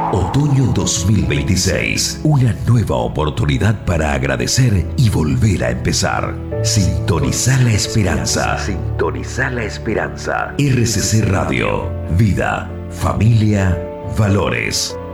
Otoño 2026. Una nueva oportunidad para agradecer y volver a empezar. Sintoniza la esperanza. Sintoniza la esperanza. RCC Radio. Vida, familia, valores.